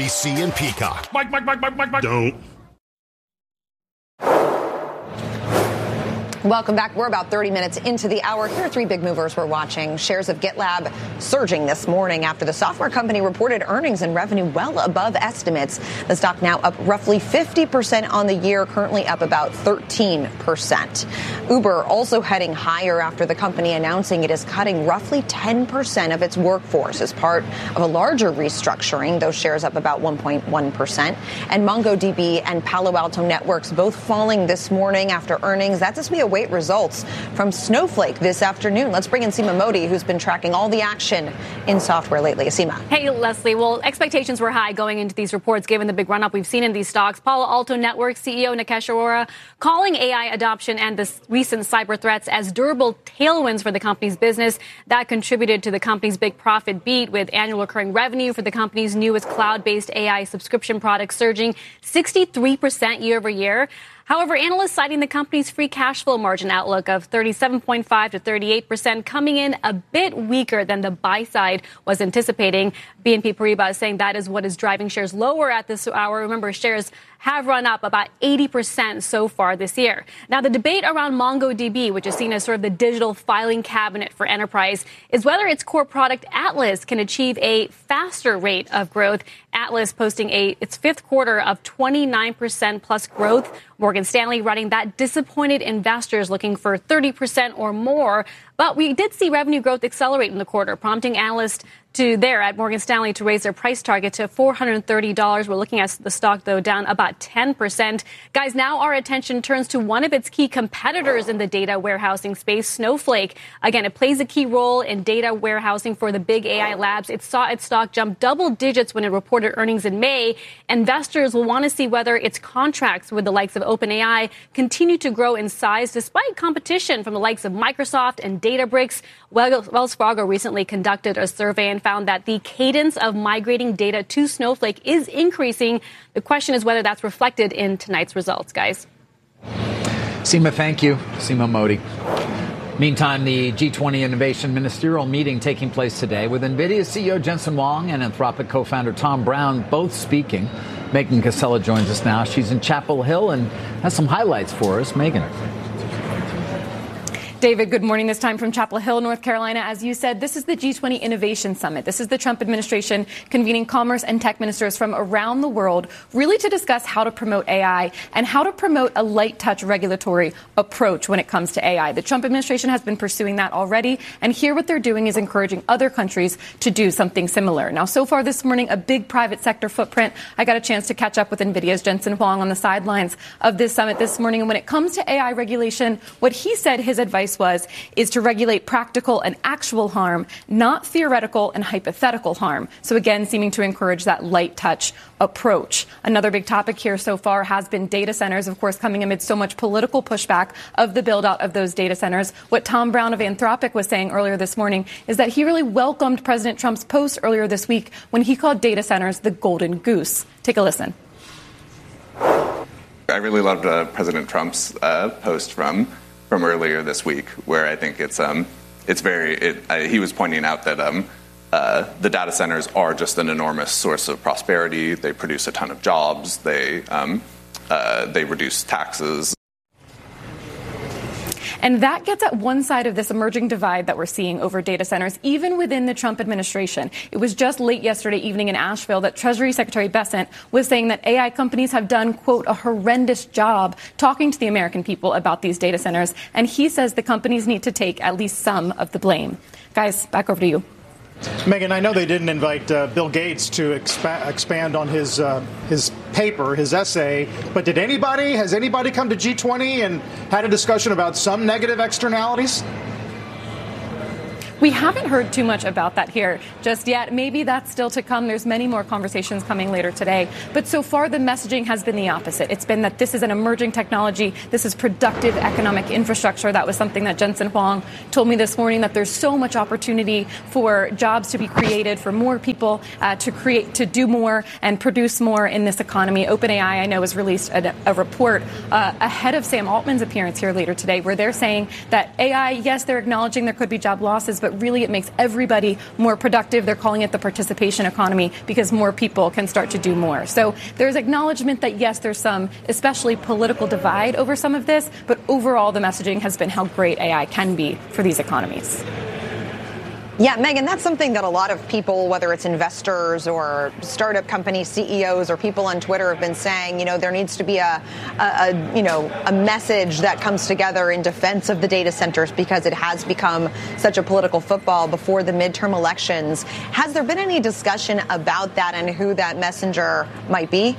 NBC and Peacock. Mike. Don't. Welcome back. We're about 30 minutes into the hour. Here are three big movers we're watching. Shares of GitLab surging this morning after the software company reported earnings and revenue well above estimates. The stock now up roughly 50% on the year, currently up about 13%. Uber also heading higher after the company announcing it is cutting roughly 10% of its workforce as part of a larger restructuring. Those shares up about 1.1%. And MongoDB and Palo Alto Networks both falling this morning after earnings. That's as we await results from Snowflake this afternoon. Let's bring in Seema Modi, who's been tracking all the action in software lately. Seema. Hey, Leslie. Well, expectations were high going into these reports, given the big run-up we've seen in these stocks. Palo Alto Networks CEO Nikesh Arora calling AI adoption and the recent cyber threats as durable tailwinds for the company's business. That contributed to the company's big profit beat, with annual recurring revenue for the company's newest cloud-based AI subscription product surging 63% year over year. However, analysts citing the company's free cash flow margin outlook of 37.5 to 38% coming in a bit weaker than the buy side was anticipating. BNP Paribas is saying that is what is driving shares lower at this hour. Remember, shares have run up about 80% so far this year. Now, the debate around MongoDB, which is seen as sort of the digital filing cabinet for enterprise, is whether its core product Atlas can achieve a faster rate of growth. Atlas posting its fifth quarter of 29% plus growth. Morgan Stanley writing that disappointed investors looking for 30% or more. But we did see revenue growth accelerate in the quarter, prompting analysts at Morgan Stanley to raise their price target to $430. We're looking at the stock, though, down about 10%. Guys, now our attention turns to one of its key competitors in the data warehousing space, Snowflake. Again, it plays a key role in data warehousing for the big AI labs. It saw its stock jump double digits when it reported earnings in May. Investors will want to see whether its contracts with the likes of OpenAI continue to grow in size despite competition from the likes of Microsoft and Databricks. Wells Fargo recently conducted a survey and found that the cadence of migrating data to Snowflake is increasing. The question is whether that's reflected in tonight's results, guys. Seema, thank you. Seema Modi. Meantime, the G20 Innovation Ministerial Meeting taking place today with NVIDIA CEO Jensen Huang and Anthropic co-founder Tom Brown both speaking. Megan Casella joins us now. She's in Chapel Hill and has some highlights for us. Megan. David, good morning. This time from Chapel Hill, North Carolina. As you said, this is the G20 Innovation Summit. This is the Trump administration convening commerce and tech ministers from around the world, really to discuss how to promote AI and how to promote a light touch regulatory approach when it comes to AI. The Trump administration has been pursuing that already. And here what they're doing is encouraging other countries to do something similar. Now, so far this morning, a big private sector footprint. I got a chance to catch up with NVIDIA's Jensen Huang on the sidelines of this summit this morning. And when it comes to AI regulation, what he said his advice is to regulate practical and actual harm, not theoretical and hypothetical harm. So again, seeming to encourage that light touch approach. Another big topic here so far has been data centers, of course, coming amid so much political pushback of the build out of those data centers. What Tom Brown of Anthropic was saying earlier this morning is that he really welcomed President Trump's post earlier this week when he called data centers the golden goose. Take a listen. I really loved President Trump's post from earlier this week, where I think he was pointing out that the data centers are just an enormous source of prosperity. They produce a ton of jobs. They reduce taxes. And that gets at one side of this emerging divide that we're seeing over data centers, even within the Trump administration. It was just late yesterday evening in Asheville that Treasury Secretary Bessent was saying that AI companies have done, quote, a horrendous job talking to the American people about these data centers. And he says the companies need to take at least some of the blame. Guys, back over to you. Megan, I know they didn't invite Bill Gates to expand on his paper, his essay, but has anybody come to G20 and had a discussion about some negative externalities? We haven't heard too much about that here just yet. Maybe that's still to come. There's many more conversations coming later today. But so far, the messaging has been the opposite. It's been that this is an emerging technology. This is productive economic infrastructure. That was something that Jensen Huang told me this morning, that there's so much opportunity for jobs to be created, for more people to do more and produce more in this economy. OpenAI, I know, has released a report ahead of Sam Altman's appearance here later today, where they're saying that AI, yes, they're acknowledging there could be job losses, but but really it makes everybody more productive. They're calling it the participation economy because more people can start to do more. So there's acknowledgement that, yes, there's some especially political divide over some of this, but overall the messaging has been how great AI can be for these economies. Yeah, Megan, that's something that a lot of people, whether it's investors or startup company CEOs or people on Twitter, have been saying. There needs to be a message that comes together in defense of the data centers because it has become such a political football before the midterm elections. Has there been any discussion about that and who that messenger might be?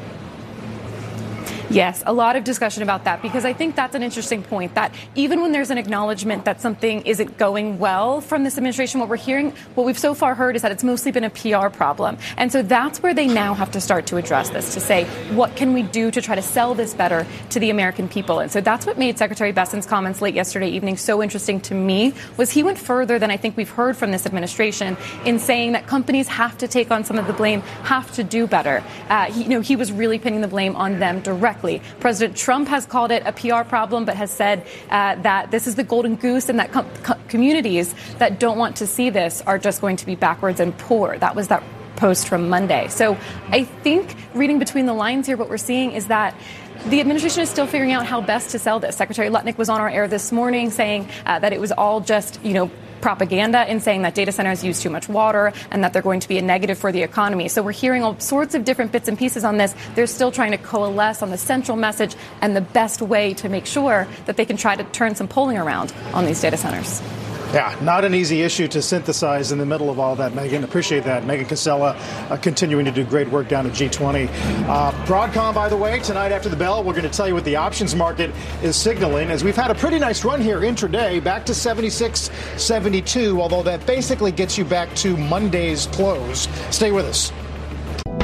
Yes, a lot of discussion about that, because I think that's an interesting point, that even when there's an acknowledgement that something isn't going well from this administration, what we've so far heard is that it's mostly been a PR problem. And so that's where they now have to start to address this, to say, what can we do to try to sell this better to the American people? And so that's what made Secretary Bessent's comments late yesterday evening so interesting to me, was he went further than I think we've heard from this administration in saying that companies have to take on some of the blame, have to do better. He was really pinning the blame on them directly. President Trump has called it a PR problem, but has said that this is the golden goose and that communities that don't want to see this are just going to be backwards and poor. That was that post from Monday. So I think reading between the lines here, what we're seeing is that the administration is still figuring out how best to sell this. Secretary Lutnick was on our air this morning saying that it was all just, propaganda in saying that data centers use too much water and that they're going to be a negative for the economy. So we're hearing all sorts of different bits and pieces on this. They're still trying to coalesce on the central message and the best way to make sure that they can try to turn some polling around on these data centers. Yeah, not an easy issue to synthesize in the middle of all that, Megan. Appreciate that. Megan Cassella continuing to do great work down at G20. Broadcom, by the way, tonight after the bell, we're going to tell you what the options market is signaling, as we've had a pretty nice run here intraday, back to 76.72, although that basically gets you back to Monday's close. Stay with us.